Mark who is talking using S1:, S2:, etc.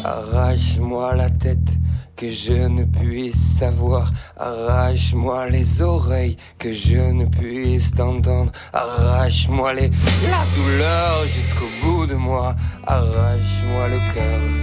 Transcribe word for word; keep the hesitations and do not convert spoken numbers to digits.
S1: Arrache-moi la tête que je ne puisse savoir. Arrache-moi les oreilles que je ne puisse t'entendre. Arrache-moi les... la douleur jusqu'au bout de moi. Arrache-moi le cœur